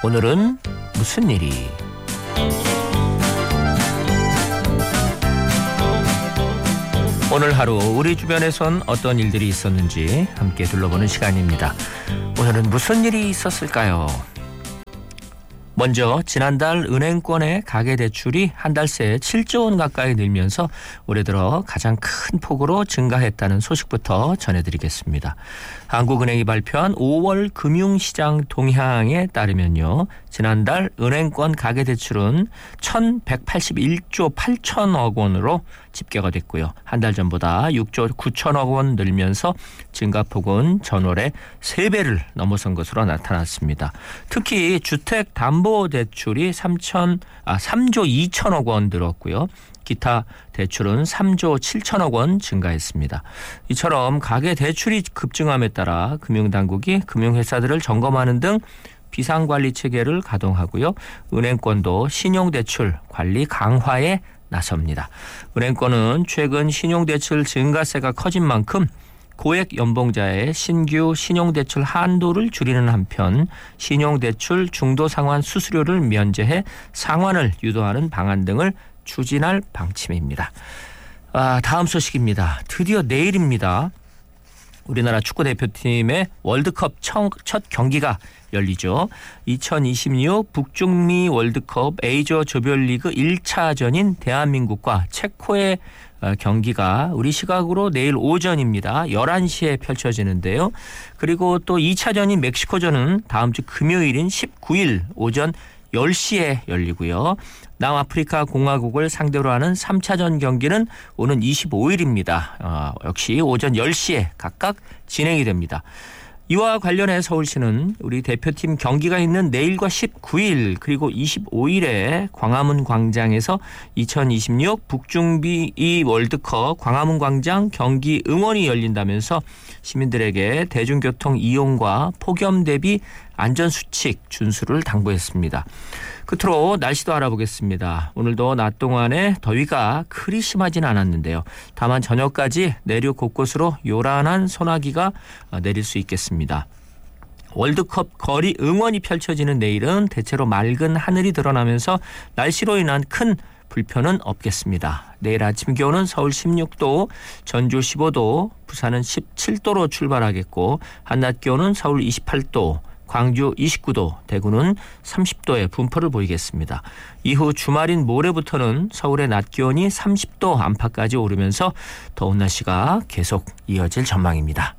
오늘은 무슨 일이? 오늘 하루 우리 주변에선 어떤 일들이 있었는지 함께 둘러보는 시간입니다. 오늘은 무슨 일이 있었을까요? 먼저 지난달 은행권의 가계대출이 한 달 새 7조 원 가까이 늘면서 올해 들어 가장 큰 폭으로 증가했다는 소식부터 전해드리겠습니다. 한국은행이 발표한 5월 금융시장 동향에 따르면요. 지난달 은행권 가계대출은 1,181조 8천억 원으로 집계가 됐고요. 한 달 전보다 6조 9천억 원 늘면서 증가폭은 전월에 3배를 넘어선 것으로 나타났습니다. 특히 주택담보대출이 3조 2천억 원 늘었고요. 기타 대출은 3조 7천억 원 증가했습니다. 이처럼 가계대출이 급증함에 따라 금융당국이 금융회사들을 점검하는 등 비상관리 체계를 가동하고요. 은행권도 신용대출 관리 강화에 나섭니다. 은행권은 최근 신용대출 증가세가 커진 만큼 고액 연봉자의 신규 신용대출 한도를 줄이는 한편 신용대출 중도상환 수수료를 면제해 상환을 유도하는 방안 등을 추진할 방침입니다. 다음 소식입니다. 드디어 내일입니다. 우리나라 축구대표팀의 월드컵 첫 경기가 열리죠. 2026 북중미 월드컵 A조 조별리그 1차전인 대한민국과 체코의 경기가 우리 시각으로 내일 오전입니다. 11시에 펼쳐지는데요. 그리고 또 2차전인 멕시코전은 다음 주 금요일인 19일 오전 10시에 열리고요. 남아프리카 공화국을 상대로 하는 3차전 경기는 오는 25일입니다. 역시 오전 10시에 각각 진행이 됩니다. 이와 관련해 서울시는 우리 대표팀 경기가 있는 내일과 19일 그리고 25일에 광화문 광장에서 2026 북중미 월드컵 광화문 광장 경기 응원이 열린다면서 시민들에게 대중교통 이용과 폭염 대비 안전수칙 준수를 당부했습니다. 끝으로 날씨도 알아보겠습니다. 오늘도 낮 동안에 더위가 그리 심하진 않았는데요. 다만 저녁까지 내륙 곳곳으로 요란한 소나기가 내릴 수 있겠습니다. 월드컵 거리 응원이 펼쳐지는 내일은 대체로 맑은 하늘이 드러나면서 날씨로 인한 큰 불편은 없겠습니다. 내일 아침 기온은 서울 16도, 전주 15도, 부산은 17도로 출발하겠고 한낮 기온은 서울 28도, 광주 29도, 대구는 30도의 분포를 보이겠습니다. 이후 주말인 모레부터는 서울의 낮 기온이 30도 안팎까지 오르면서 더운 날씨가 계속 이어질 전망입니다.